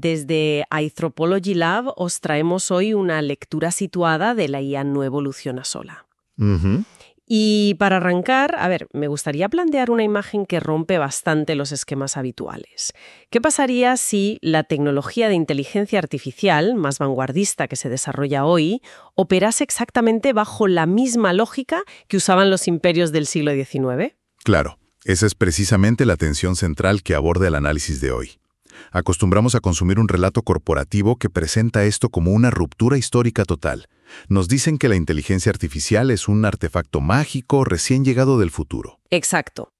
Desde Anthropology Lab os traemos hoy una lectura situada de la IA no evoluciona sola. Ujú. Y para arrancar, me gustaría plantear una imagen que rompe bastante los esquemas habituales. ¿Qué pasaría si la tecnología de inteligencia artificial, más vanguardista que se desarrolla hoy, operase exactamente bajo la misma lógica que usaban los imperios del siglo XIX? Claro, esa es precisamente la tensión central que aborda el análisis de hoy. Acostumbramos a consumir un relato corporativo que presenta esto como una ruptura histórica total. Nos dicen que la inteligencia artificial es un artefacto mágico recién llegado del futuro. Exacto.